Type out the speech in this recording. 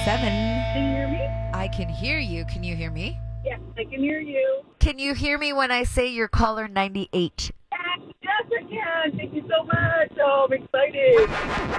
Can you hear me? I can hear you. Can you hear me? Yes, I can hear you. Can you hear me when I say you're caller 98? Yes, I can. Thank you so much. Oh, I'm excited.